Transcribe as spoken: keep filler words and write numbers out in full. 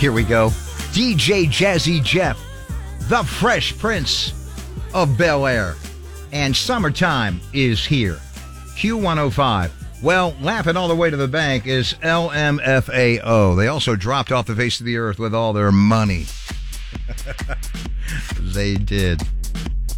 Here we go. D J Jazzy Jeff, the Fresh Prince of Bel-Air. And summertime is here. Q one oh five. Well, laughing all the way to the bank is L M F A O. They also dropped off the face of the earth with all their money. They did.